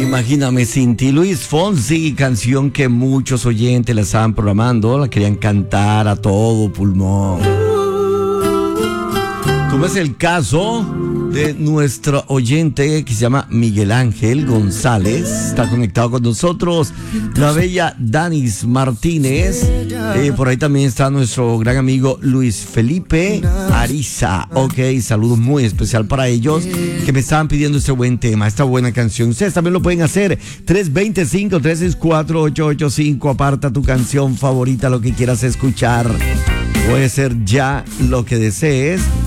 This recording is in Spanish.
Imagíname sin ti, Luis Fonsi, canción que muchos oyentes la estaban programando, la querían cantar a todo pulmón. Como es el caso de nuestro oyente que se llama Miguel Ángel González, está conectado con nosotros, la bella Danis Martínez, por ahí también está nuestro gran amigo Luis Felipe Ariza. Ok, saludos muy especial para ellos que me estaban pidiendo este buen tema, esta buena canción. Ustedes también lo pueden hacer, 325-364-885, aparta tu canción favorita, lo que quieras escuchar. Puede ser ya lo que desees.